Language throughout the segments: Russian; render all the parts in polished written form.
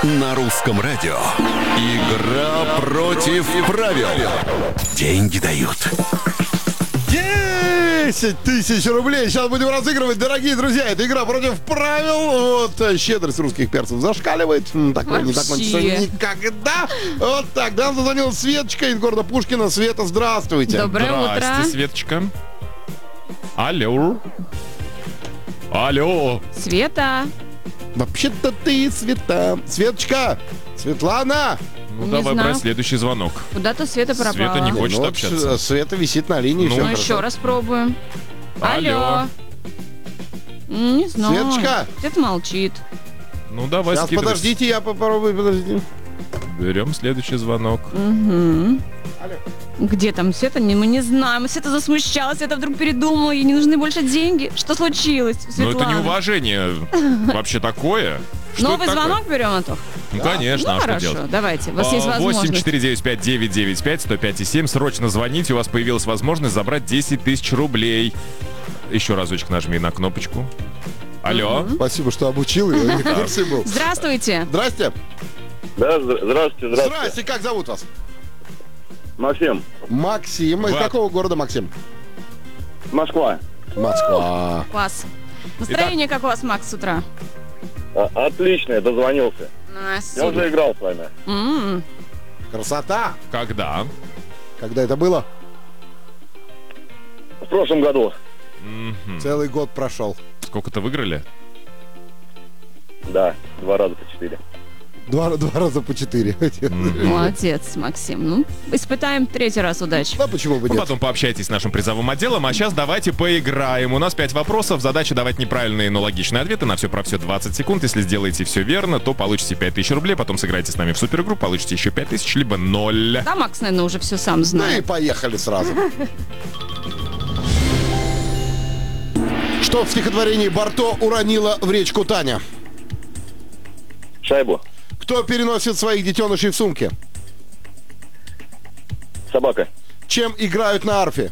На русском радио. Игра против правил. Деньги дают. 10 тысяч рублей сейчас будем разыгрывать, дорогие друзья. Это игра против правил. Вот щедрость русских перцев зашкаливает. Такое не закончится никогда. Вот так. Нам зазвонила Светочка из города Пушкино. Света, здравствуйте. Доброе утро. Здрасте, Светочка. Алло. Алло. Света. Вообще-то ты, Света. Светочка. Светлана. Ну, Не давай знаю. брать следующий звонок. Куда-то Света пропала. Света не хочет Ну, общаться. Света висит на линии. Ну, всё Ну, хорошо. еще раз пробуем. Алло. Не знаю. Светочка. Где-то молчит. Ну, давай Сейчас, скидывай. подождите, я попробую, подождите. Берем следующий звонок. Угу. Где там Света? Мы не знаем. Света засмущалась. Света вдруг передумала. Ей не нужны больше деньги. Что случилось, Ну, Светлана? это неуважение. Вообще такое. Что Новый это такое? звонок берем, Антох? Ну, конечно, Ну, а что хорошо, делать? давайте. У вас есть 8 возможность. 495 995 105 и 7. Срочно звоните, у вас появилась возможность забрать 10 тысяч рублей. Еще разочек нажми на кнопочку. Алло. Спасибо, что обучил, я не в курсе был. Здравствуйте. Здрасте. Да, здравствуйте. Здрасте, как зовут вас? Максим, Максим. Из Влад. какого города, Максим? Москва. Москва. Класс. Настроение как у вас, Макс, с утра? Отлично, я дозвонился. Я уже играл с вами. М-м. Красота. Когда? Когда это было? В прошлом году. Целый год прошел. Сколько-то выиграли? Да, 2 раза по 4. Два раза по 4. Молодец, Максим. Ну, испытаем 3-й раз удачи. Да почему бы Ну, нет? потом пообщайтесь с нашим призовым отделом, а сейчас давайте поиграем. У нас 5 вопросов, задача давать неправильные, но логичные ответы на все про все 20 секунд. Если сделаете все верно, то получите 5000 рублей, потом сыграйте с нами в супергрупп, получите еще 5000, либо 0. Да, Макс, наверное, уже все сам Ну и знает. поехали сразу. Что в стихотворении Барто уронила в речку Таня? Шайбу. Кто переносит своих детенышей в сумке? Собака. Чем играют на арфе?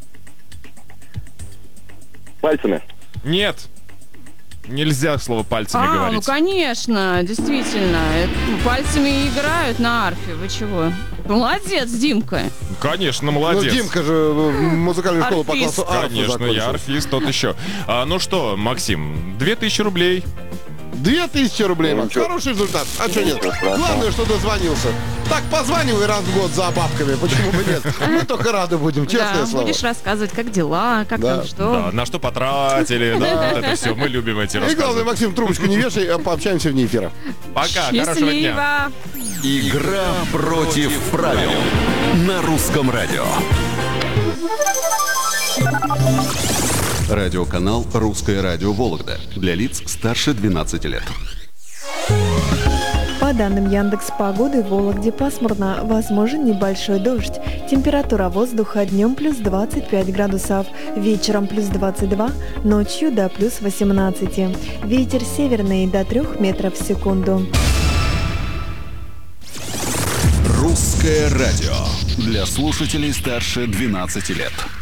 Пальцами. Нет. Нельзя слово пальцами Ну говорить. конечно, действительно. Пальцами играют на арфе. Вы чего? Молодец, Димка. Конечно, молодец. Ну, Димка же музыкальную школу по Арфист. классу арфы Конечно, закончил. я арфист, тот еще. Ну что, Максим, 2000 рублей. 2000 рублей, Макс. ничего. Хороший результат. А что нет? Ничего страшного. Главное, что дозвонился. Так, позванивай раз в год за бабками. Почему бы нет? Мы только рады будем, честное Да, слово. будешь рассказывать, как дела, как Да. там что. Да, на что потратили, да, вот это все. Мы любим эти И главное, рассказы. Максим, трубочку не вешай, а пообщаемся вне эфира. Пока, хорошего дня. Счастливо. Игра против правил. На русском радио. Радиоканал «Русское радио Вологда». Для лиц старше 12 лет. По данным Яндекс.Погоды, в Вологде пасмурно, возможен небольшой дождь. Температура воздуха днем плюс 25 градусов, вечером плюс 22, ночью до плюс 18. Ветер северный до 3 метров в секунду. «Русское радио». Для слушателей старше 12 лет.